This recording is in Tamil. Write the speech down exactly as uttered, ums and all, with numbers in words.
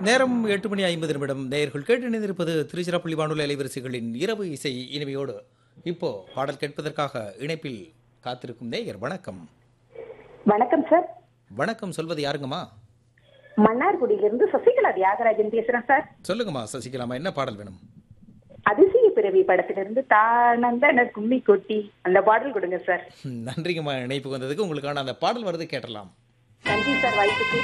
நேரம் எட்டு மணி ஐம்பது நிமிடம். நேயர்கள் கேட்டு இணைந்திருப்பது திருச்சிராப்பள்ளி வானொலி அலைவரிசைகளின் இரவு இசை இனிமையோடு. இப்போ பாடல் கேட்பதற்காக இணைப்பில் காத்திருக்கும் நேயர் வணக்கம். வணக்கம் சார். வணக்கம், சொல்வது யாருங்கம்மா? மன்னார்குடியிலிருந்து சசிகலா தியாகராஜன் பேசுறேன் சார். சொல்லுங்கம்மா சசிகலாமா, என்ன பாடல் வேணும்? அதிசய பிறவி படத்திலிருந்து தானந்தன கும்மி கொட்டி அந்த பாடல் கொடுங்க சார். நன்றிங்கம்மா, இணைப்பு வந்ததுக்கு. உங்களுக்கான அந்த பாடல் வருது, கேட்டலாம். நன்றி சார் வாய்ப்புக்கு.